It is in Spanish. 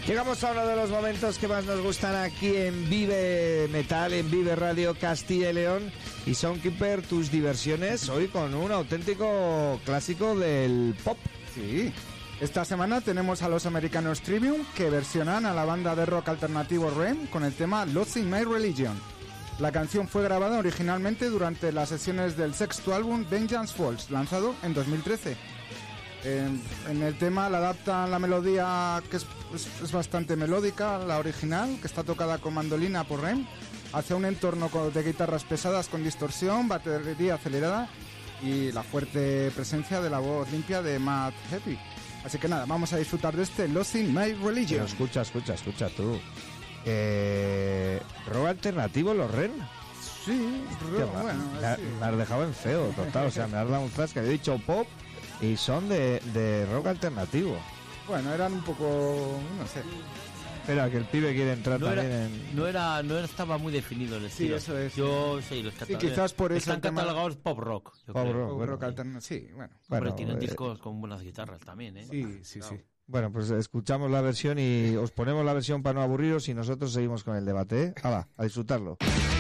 Llegamos a uno de los momentos que más nos gustan aquí en Vive Metal, en Vive Radio Castilla y León. Y Soundkeeper, tus diversiones hoy con un auténtico clásico del pop. Sí. Esta semana tenemos a los americanos Trivium, que versionan a la banda de rock alternativo REM con el tema Lost in My Religion. La canción fue grabada originalmente durante las sesiones del sexto álbum Vengeance Falls, lanzado en 2013. En el tema la adaptan la melodía, que es bastante melódica, la original, que está tocada con mandolina por REM, hacia un entorno de guitarras pesadas con distorsión, batería acelerada y la fuerte presencia de la voz limpia de Matt Heafy. Así que nada, vamos a disfrutar de este Lost in My Religion. Pero escucha tú. ¿Rock alternativo los REM? Sí, bueno, sí. Me has dejado en feo, total. O sea, me has dado un flash que he dicho pop y son de rock alternativo. Bueno, eran un poco, no sé. Espera, que el pibe quiere entrar también No estaba muy definido el estilo. Sí, eso es. Yo sí, los Sí, quizás por eso están catalogados pop rock. Pop rock alternativo, sí, bueno. Pero tienen discos con buenas guitarras también, ¿eh? Sí. Bueno, pues escuchamos la versión y os ponemos la versión para no aburriros y nosotros seguimos con el debate, ¿eh? Hala, a disfrutarlo.